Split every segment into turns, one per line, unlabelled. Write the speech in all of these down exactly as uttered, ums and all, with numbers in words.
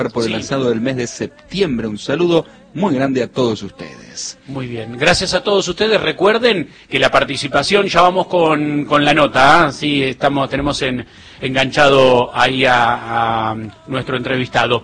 por el asado del mes de septiembre. Un saludo muy grande a todos ustedes.
Muy bien, gracias a todos ustedes. Recuerden que la participación, ya vamos con, con la nota, ¿eh? Sí, estamos, tenemos en, enganchado ahí a, a nuestro entrevistado.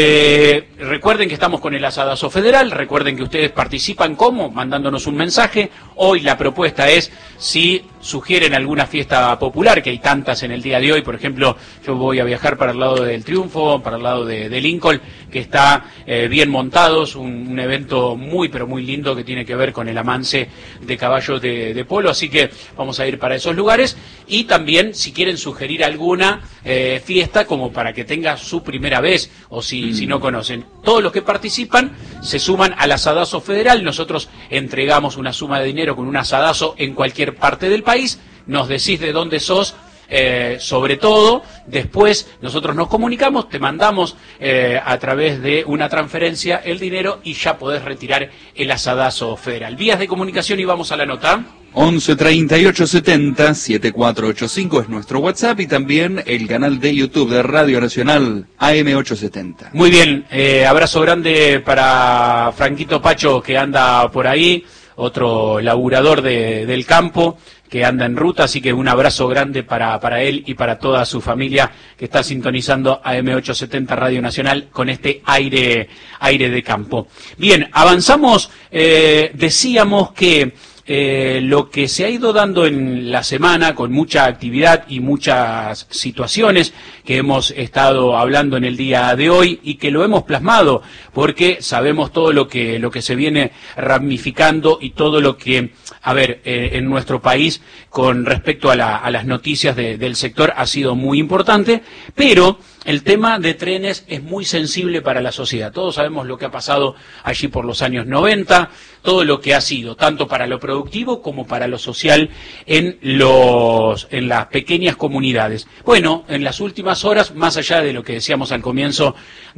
Eh, recuerden que estamos con el Asadazo Federal, recuerden que ustedes participan como, mandándonos un mensaje. Hoy la propuesta es si sugieren alguna fiesta popular, que hay tantas en el día de hoy. Por ejemplo, yo voy a viajar para el lado del Triunfo, para el lado de, de Lincoln, que está eh, bien montados, un, un evento muy pero muy lindo que tiene que ver con el amance de caballos de, de polo, así que vamos a ir para esos lugares. Y también si quieren sugerir alguna eh, fiesta como para que tenga su primera vez, o si, mm. si no conocen, todos los que participan se suman al Asadazo Federal. Nosotros entregamos una suma de dinero con un asadazo en cualquier parte del país. Nos decís de dónde sos, eh, sobre todo, después nosotros nos comunicamos, te mandamos eh, a través de una transferencia el dinero y ya podés retirar el Asadazo Federal. Vías de comunicación, y vamos a la nota.
once treinta y ocho setenta setenta y cuatro ochenta y cinco es nuestro WhatsApp, y también el canal de YouTube de Radio Nacional A M ochocientos setenta.
Muy bien, eh, abrazo grande para Franquito Pacho, que anda por ahí, otro laburador de, del campo, que anda en ruta, así que un abrazo grande para, para él y para toda su familia que está sintonizando A M ochocientos setenta Radio Nacional con este aire, aire de campo. Bien, avanzamos, eh, decíamos que Eh, lo que se ha ido dando en la semana, con mucha actividad y muchas situaciones que hemos estado hablando en el día de hoy y que lo hemos plasmado, porque sabemos todo lo que, lo que se viene ramificando y todo lo que, a ver, eh, en nuestro país con respecto a, la, a las noticias de, del sector ha sido muy importante, pero el tema de trenes es muy sensible para la sociedad. Todos sabemos lo que ha pasado allí por los años noventa, todo lo que ha sido, tanto para lo productivo como para lo social en, los, en las pequeñas comunidades. Bueno, en las últimas horas, más allá de lo que decíamos al comienzo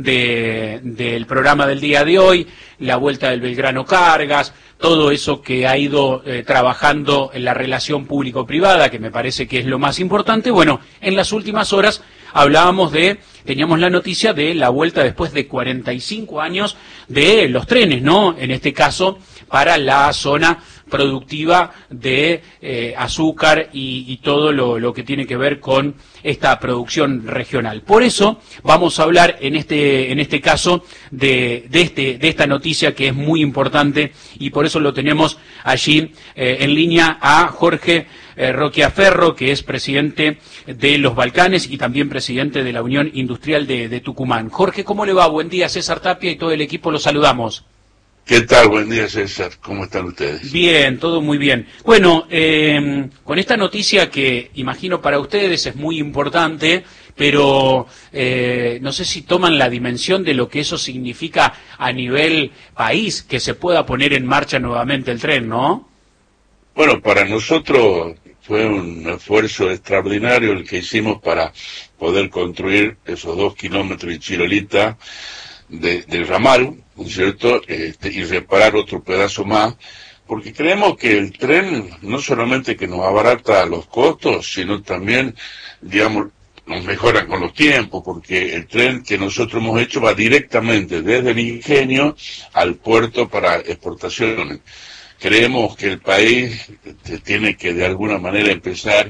de, del programa del día de hoy, la vuelta del Belgrano Cargas, todo eso que ha ido eh, trabajando en la relación público-privada, que me parece que es lo más importante, bueno, en las últimas horas hablábamos de, teníamos la noticia de la vuelta después de cuarenta y cinco años de los trenes, ¿no? En este caso, para la zona productiva de eh, azúcar y, y todo lo, lo que tiene que ver con esta producción regional. Por eso vamos a hablar en este, en este caso de, de, este, de esta noticia que es muy importante, y por eso lo tenemos allí eh, en línea a Jorge eh, Roquiaferro, que es presidente de los Balcanes y también presidente de la Unión Industrial de, de Tucumán. Jorge, ¿cómo le va? Buen día, César Tapia y todo el equipo, los saludamos.
¿Qué tal? Buen día, César. ¿Cómo están ustedes?
Bien, todo muy bien. Bueno, eh, con esta noticia que imagino para ustedes es muy importante, pero eh, no sé si toman la dimensión de lo que eso significa a nivel país, que se pueda poner en marcha nuevamente el tren, ¿no?
Bueno, para nosotros fue un esfuerzo extraordinario el que hicimos para poder construir esos dos kilómetros de Chirolita de, del ramal, ¿no es cierto?, este, y reparar otro pedazo más, porque creemos que el tren no solamente que nos abarata los costos, sino también, digamos, nos mejora con los tiempos, porque el tren que nosotros hemos hecho va directamente desde el ingenio al puerto para exportaciones. Creemos que el país este, tiene que de alguna manera empezar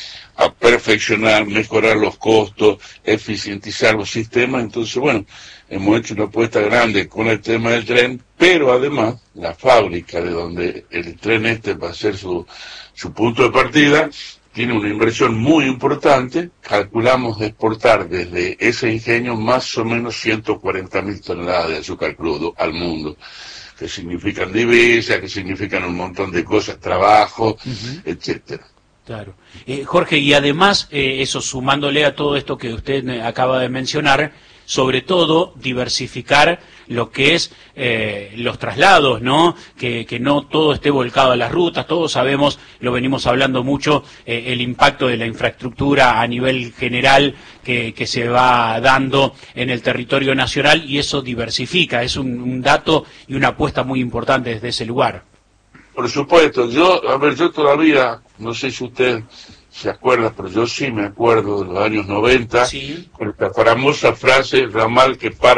a perfeccionar, mejorar los costos, eficientizar los sistemas. Entonces, bueno, hemos hecho una apuesta grande con el tema del tren, pero además la fábrica de donde el tren este va a ser su, su punto de partida tiene una inversión muy importante. Calculamos exportar desde ese ingenio más o menos ciento cuarenta mil toneladas de azúcar crudo al mundo, que significan divisas, que significan un montón de cosas, trabajo, uh-huh. etcétera.
Claro. Eh, Jorge, y además, eh, eso sumándole a todo esto que usted acaba de mencionar, sobre todo diversificar lo que es eh, los traslados, ¿no? Que, que no todo esté volcado a las rutas. Todos sabemos, lo venimos hablando mucho, eh, el impacto de la infraestructura a nivel general que, que se va dando en el territorio nacional, y eso diversifica. Es un, un dato y una apuesta muy importante desde ese lugar.
Por supuesto, yo, a ver, yo todavía, no sé si usted se acuerda, pero yo sí me acuerdo de los años noventa, sí, con esta famosa frase, ramal que para